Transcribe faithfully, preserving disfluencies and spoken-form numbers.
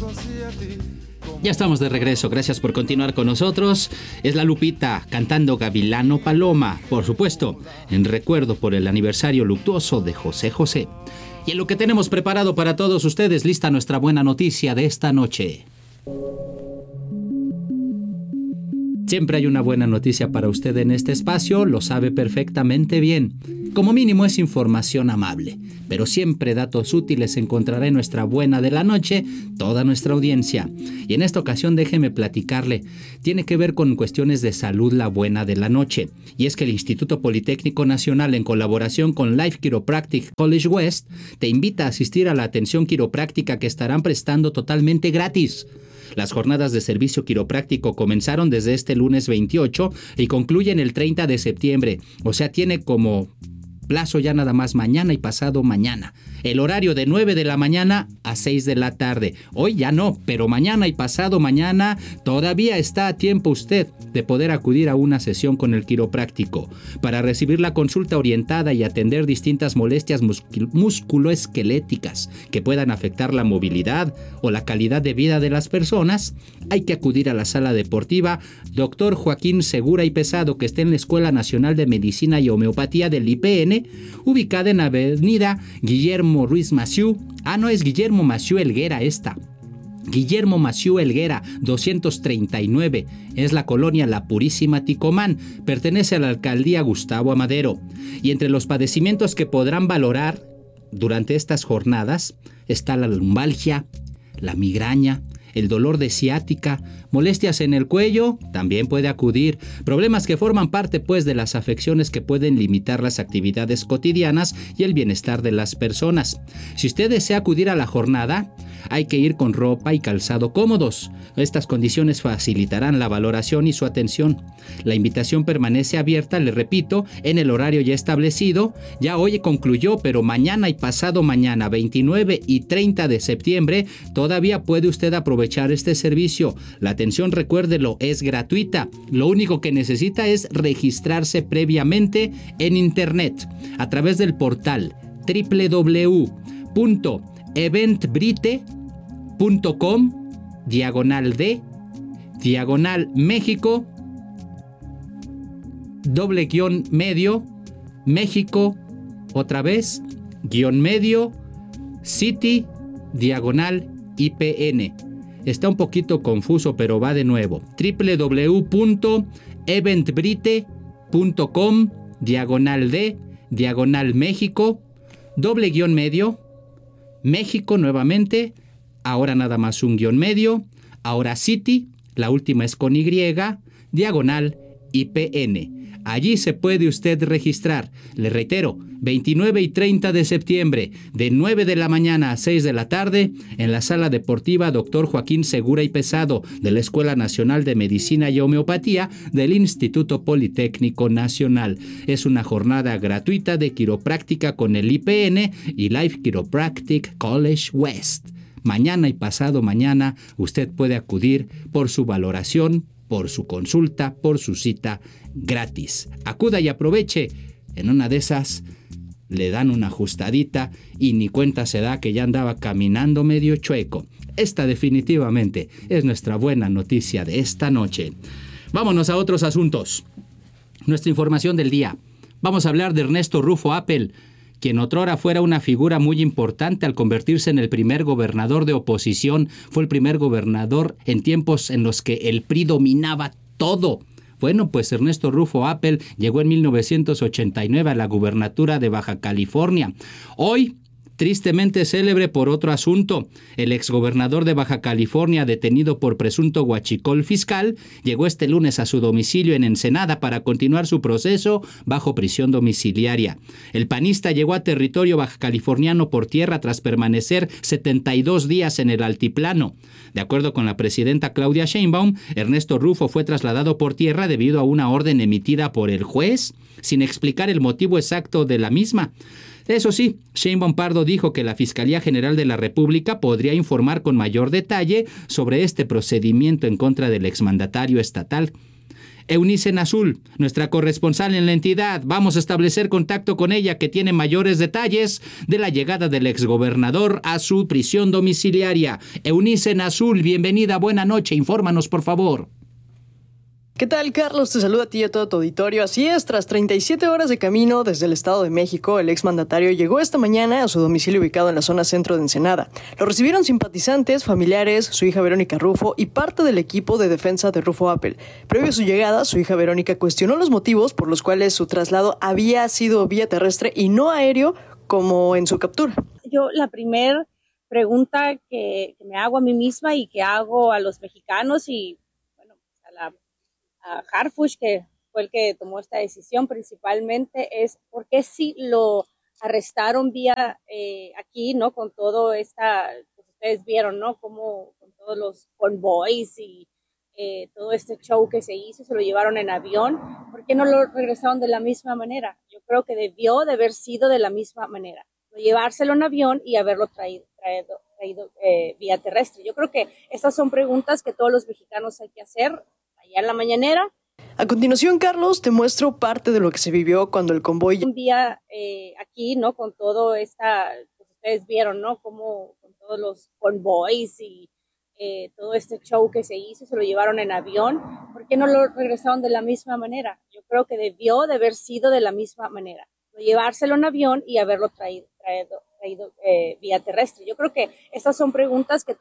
Ya estamos de regreso, gracias por continuar con nosotros. Es la Lupita cantando Gavilano Paloma, por supuesto, en recuerdo por el aniversario luctuoso de José José. Y en lo que tenemos preparado para todos ustedes, lista nuestra buena noticia de esta noche. Siempre hay una buena noticia para usted en este espacio, lo sabe perfectamente bien. Como mínimo es información amable, pero siempre datos útiles encontrará en nuestra buena de la noche toda nuestra audiencia. Y en esta ocasión déjeme platicarle, tiene que ver con cuestiones de salud la buena de la noche. Y es que el Instituto Politécnico Nacional, en colaboración con Life Chiropractic College West, te invita a asistir a la atención quiropráctica que estarán prestando totalmente gratis. Las jornadas de servicio quiropráctico comenzaron desde este lunes veintiocho y concluyen el treinta de septiembre, o sea, tiene como plazo ya nada más mañana y pasado mañana. El horario de nueve de la mañana a seis de la tarde. Hoy ya no, pero mañana y pasado mañana todavía está a tiempo usted de poder acudir a una sesión con el quiropráctico para recibir la consulta orientada y atender distintas molestias muscul- musculoesqueléticas que puedan afectar la movilidad o la calidad de vida de las personas. Hay que acudir a la sala deportiva Doctor Joaquín Segura y Pesado, que está en la Escuela Nacional de Medicina y Homeopatía del I P N, ubicada en Avenida Guillermo Ruiz Massieu. Ah, no, es Guillermo Massieu Helguera esta. Guillermo Massieu Helguera, doscientos treinta y nueve. Es la colonia La Purísima, Ticomán. Pertenece a la alcaldía Gustavo Amadero. Y entre los padecimientos que podrán valorar durante estas jornadas está la lumbalgia, la migraña, el dolor de ciática, molestias en el cuello, también puede acudir. Problemas que forman parte, pues, de las afecciones que pueden limitar las actividades cotidianas y el bienestar de las personas. Si usted desea acudir a la jornada, hay que ir con ropa y calzado cómodos. Estas condiciones facilitarán la valoración y su atención. La invitación permanece abierta, le repito, en el horario ya establecido. Ya hoy concluyó, pero mañana y pasado mañana, veintinueve y treinta de septiembre, todavía puede usted aprovechar este servicio. La atención, recuérdelo, es gratuita. Lo único que necesita es registrarse previamente en internet a través del portal doble u doble u doble u punto eventbrite punto com diagonal de diagonal México doble guión medio México otra vez guión medio City diagonal I P N. Está un poquito confuso, pero va de nuevo. doble u doble u doble u punto eventbrite punto com diagonal de diagonal México doble guión medio México nuevamente, ahora nada más un guión medio, ahora City, la última es con Y, diagonal I P N. Allí se puede usted registrar. Le reitero, veintinueve y treinta de septiembre, de nueve de la mañana a seis de la tarde, en la sala deportiva Doctor Joaquín Segura y Pesado, de la Escuela Nacional de Medicina y Homeopatía del Instituto Politécnico Nacional. Es una jornada gratuita de quiropráctica con el I P N y Life Chiropractic College West. Mañana y pasado mañana usted puede acudir por su valoración, por su consulta, por su cita gratis. Acuda y aproveche. En una de esas le dan una ajustadita y ni cuenta se da que ya andaba caminando medio chueco. Esta definitivamente es nuestra buena noticia de esta noche. Vámonos a otros asuntos. Nuestra información del día. Vamos a hablar de Ernesto Rufo Appel, quien otrora fuera una figura muy importante al convertirse en el primer gobernador de oposición. Fue el primer gobernador en tiempos en los que el P R I dominaba todo. Bueno, pues Ernesto Rufo Appel llegó en mil novecientos ochenta y nueve a la gubernatura de Baja California. Hoy, tristemente célebre por otro asunto, el exgobernador de Baja California, detenido por presunto huachicol fiscal, llegó este lunes a su domicilio en Ensenada para continuar su proceso bajo prisión domiciliaria. El panista llegó a territorio bajacaliforniano por tierra tras permanecer setenta y dos días en el altiplano. De acuerdo con la presidenta Claudia Sheinbaum, Ernesto Rufo fue trasladado por tierra debido a una orden emitida por el juez, sin explicar el motivo exacto de la misma. Eso sí, Sheinbaum Pardo dijo que la Fiscalía General de la República podría informar con mayor detalle sobre este procedimiento en contra del exmandatario estatal. Eunice Nazul, nuestra corresponsal en la entidad. Vamos a establecer contacto con ella, que tiene mayores detalles de la llegada del exgobernador a su prisión domiciliaria. Eunice Nazul, bienvenida, buena noche, infórmanos por favor. ¿Qué tal, Carlos? Te saluda a ti y a todo tu auditorio. Así es, tras treinta y siete horas de camino desde el Estado de México, el exmandatario llegó esta mañana a su domicilio ubicado en la zona centro de Ensenada. Lo recibieron simpatizantes, familiares, su hija Verónica Rufo y parte del equipo de defensa de Rufo Appel. Previo a su llegada, su hija Verónica cuestionó los motivos por los cuales su traslado había sido vía terrestre y no aéreo como en su captura. Yo la primera pregunta que, que me hago a mí misma y que hago a los mexicanos y bueno, a la a Harfuch, que fue el que tomó esta decisión principalmente, es por qué si lo arrestaron vía eh, aquí, ¿no? Con todo esta, pues ustedes vieron, ¿no? Como con todos los convoys y eh, todo este show que se hizo, se lo llevaron en avión, ¿por qué no lo regresaron de la misma manera? Yo creo que debió de haber sido de la misma manera, llevárselo en avión y haberlo traído, traído, traído eh, vía terrestre. Yo creo que estas son preguntas que todos los mexicanos hay que hacer allá en la mañanera. A continuación, Carlos, te muestro parte de lo que se vivió cuando el convoy... Un día eh, aquí, ¿no? Con todo esta, pues ustedes vieron, ¿no? Como con todos los convoys y eh, todo este show que se hizo, se lo llevaron en avión. ¿Por qué no lo regresaron de la misma manera? Yo creo que debió de haber sido de la misma manera. Llevárselo en avión y haberlo traído, traído, traído eh, vía terrestre. Yo creo que estas son preguntas que